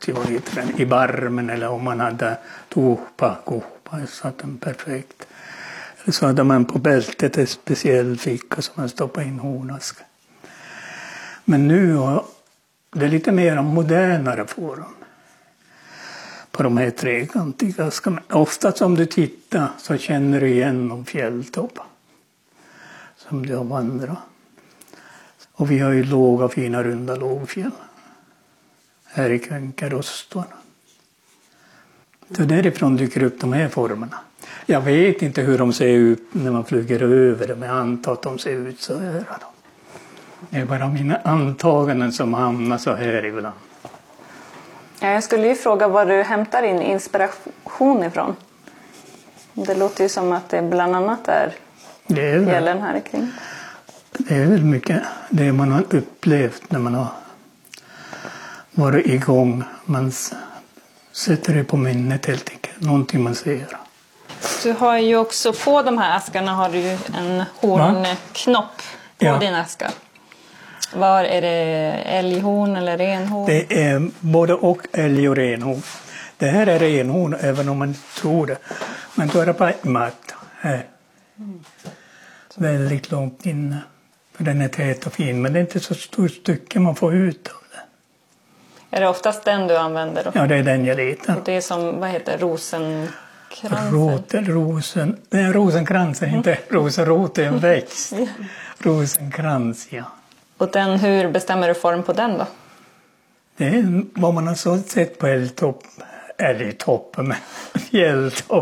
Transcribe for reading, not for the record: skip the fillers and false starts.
i barmen, eller om man hade tuhpa så att den perfekt. Eller så hade man på bältet en speciell ficka som man stoppade in hornaska. Men nu det är lite mer modernare form på de här trekantiga askarna. Ofta som du tittar så känner du igen de fjälltoppar som du har vandrat. Och vi har ju låga, fina, runda lågfjäll här i Könkärustoarna. Så därifrån dyker upp de här formerna. Jag vet inte hur de ser ut när man flyger över dem, men jag antar att de ser ut så här. Det är bara mina antaganden som hamnar så här ibland. Jag skulle ju fråga var du hämtar din inspiration ifrån. Det låter ju som att det bland annat är fjällen här kring. Det är väl mycket det man har upplevt när man har varit igång. Man sätter det på minnet helt enkelt. Någonting man ser. Du har ju också på de här askarna har du ju en hornknopp på din aska. Var är det älghorn eller renhorn? Det är både och älg och renhorn. Det här är renhorn även om man inte tror det. Men då är det bara ett matt här. Väldigt långt inne. För den är tät och fin, men det är inte så stort stycke man får ut av det. Är det oftast den du använder då? Ja, det är den jag letar. Och det är som, vad heter rosenkransen? Rosenkransen, inte rosenrot, är en växt. Rosenkrans, ja. Och hur bestämmer du form på den då? Det är vad man har sett på älgtopp, men fjälltopp.